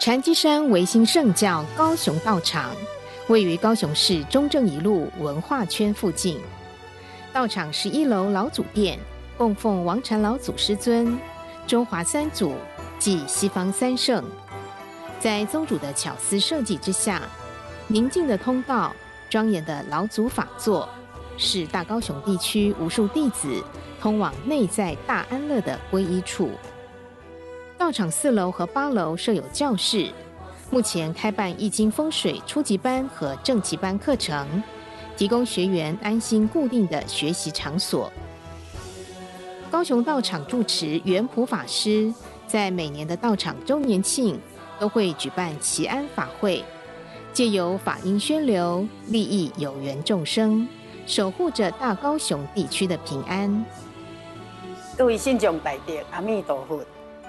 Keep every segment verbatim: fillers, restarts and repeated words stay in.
禅机山维新圣教高雄道场位于高雄市中正一路文化圈附近。道场是一楼老祖殿，供奉王禅老祖师尊、中华三祖及西方三圣。在宗主的巧思设计之下，宁静的通道、庄严的老祖法座，是大高雄地区无数弟子通往内在大安乐的皈依处。道场四楼和八楼设有教室，目前开办易经风水初级班和正级班课程，提供学员安心固定的学习场所。高雄道场住持圆普法师在每年的道场周年庆都会举办祈安法会，借由法音宣流，利益有缘众生，守护着大高雄地区的平安。 各位信众大德，阿弥陀佛。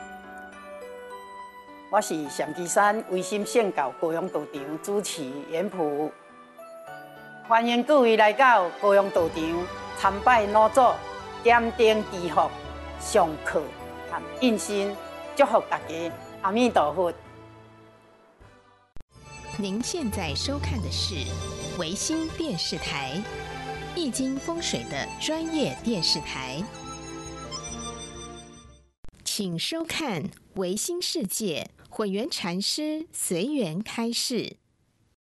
我是禅机山维新圣教高雄道场主持圆普，欢迎各位来到高雄道场参拜老祖，点灯祈福、上课和印心，祝福大家，阿弥陀佛。 您现在收看的是维新电视台，易经风水的专业电视台。请收看维新世界混元禅师随缘开示。